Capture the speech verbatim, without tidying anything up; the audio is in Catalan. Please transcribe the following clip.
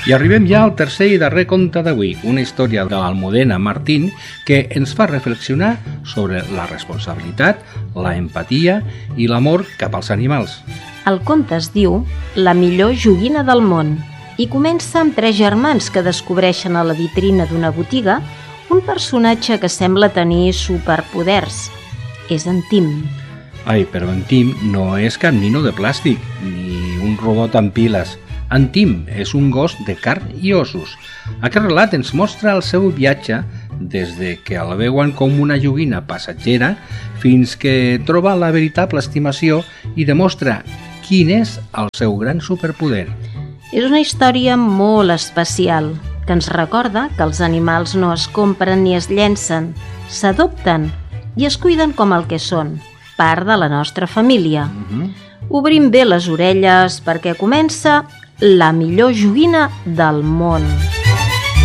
I arribem ja al tercer i darrer conte d'avui, una història de l'Almudena Martín que ens fa reflexionar sobre la responsabilitat, la empatia i l'amor cap als animals. El conte es diu La millor joguina del món i comença amb tres germans que descobreixen a la vitrina d'una botiga un personatge que sembla tenir superpoders. És en Tim. Ai, però en Tim no és cap nino de plàstic, ni un robot amb piles. En Tim és un gos de carn i ossos. Aquest relat ens mostra el seu viatge des de que el veuen com una joguina passatgera fins que troba la veritable estimació i demostra quin és el seu gran superpoder. És una història molt especial que ens recorda que els animals no es compren ni es llencen, s'adopten i es cuiden com el que són, part de la nostra família. Uh-huh. Obrim bé les orelles perquè comença La millor joguina del món.